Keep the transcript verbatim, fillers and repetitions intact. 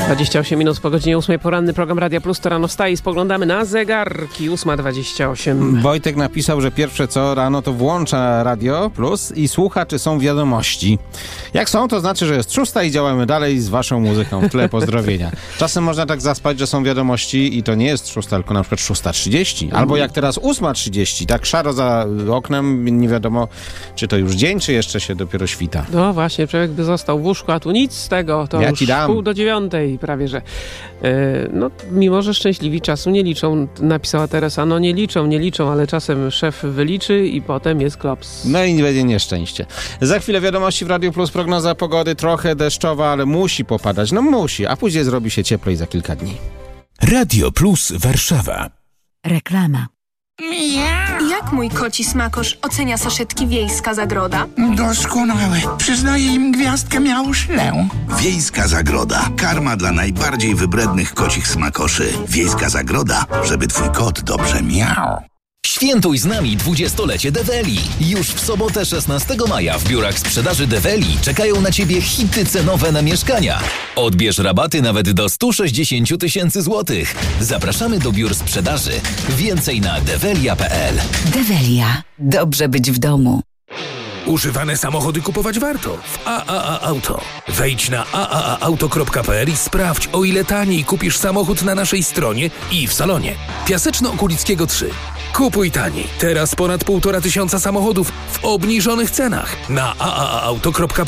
dwadzieścia osiem minut po godzinie ósmej, poranny program Radia Plus, to rano wstaje i spoglądamy na zegarki. ósma dwadzieścia osiem. Wojtek napisał, że pierwsze co rano to włącza Radio Plus i słucha, czy są wiadomości. Jak są, to znaczy, że jest szósta i działamy dalej z waszą muzyką w tle. Pozdrowienia. Czasem można tak zaspać, że są wiadomości i to nie jest szósta, tylko na przykład szósta trzydzieści. Albo jak teraz ósma trzydzieści, tak szaro za oknem, nie wiadomo, czy to już dzień, czy jeszcze się dopiero świta. No właśnie, człowiek by został w łóżku, a tu nic z tego, to ja już ci dam. pół do dziewiątej prawie, że. Yy, no, mimo że szczęśliwi czasu nie liczą, napisała Teresa, no nie liczą, nie liczą, ale czasem szef wyliczy i potem jest klops. No i będzie nieszczęście. Za chwilę wiadomości w Radio Plus, prognoza pogody trochę deszczowa, ale musi popadać, no musi, a później zrobi się cieplej za kilka dni. Radio Plus Warszawa. Reklama. Jak mój koci smakosz ocenia saszetki Wiejska Zagroda? Doskonałe. Przyznaję im gwiazdkę miałszlę. Wiejska Zagroda. Karma dla najbardziej wybrednych kocich smakoszy. Wiejska Zagroda, żeby twój kot dobrze miał. Świętuj z nami dwudziestolecie Develi. Już w sobotę szesnastego maja w biurach sprzedaży Develi czekają na Ciebie hity cenowe na mieszkania. Odbierz rabaty nawet do sto sześćdziesiąt tysięcy złotych. Zapraszamy do biur sprzedaży. Więcej na develia kropka p l. Develia. Dobrze być w domu. Używane samochody kupować warto w A A A Auto. Wejdź na a a a auto kropka p l i sprawdź, o ile taniej kupisz samochód na naszej stronie i w salonie. Piaseczno-Okulickiego trzy. Kupuj taniej. Teraz ponad półtora tysiąca samochodów w obniżonych cenach na a a a auto kropka p l.